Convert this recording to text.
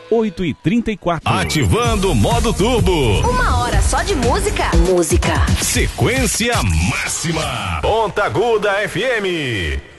8h34. Ativando o modo turbo. 1 hora só de música. Sequência máxima. Ponta Aguda FM.